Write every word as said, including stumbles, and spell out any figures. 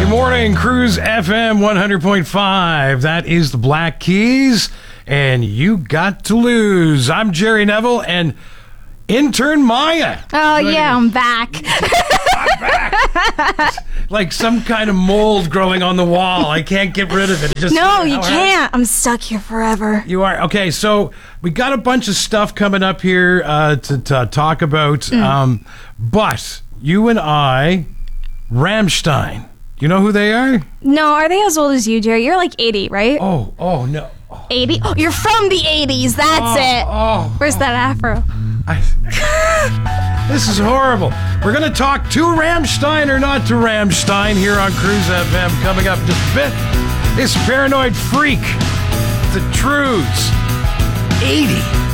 Good morning, Cruise F M one hundred point five. That is the Black Keys, and You Got to Lose. I'm Jerry Neville, and intern Maya. Oh, yeah, I'm back. I'm back. Like some kind of mold growing on the wall. I can't get rid of it. It just, no, you can't. I'm stuck here forever. You are. Okay, so we got a bunch of stuff coming up here uh, to, to talk about, mm. um, but you and I, Rammstein, you know who they are? No, are they as old as you, Jerry? You're like eighty, right? Oh, oh, no. Oh. eighty? Oh, you're from the eighties. That's oh, it. Oh, Where's oh. that afro? I, this is horrible. We're going to talk to Rammstein or not to Rammstein here on Cruise F M. Coming up in just a bit, this paranoid freak, the Trues, eighty.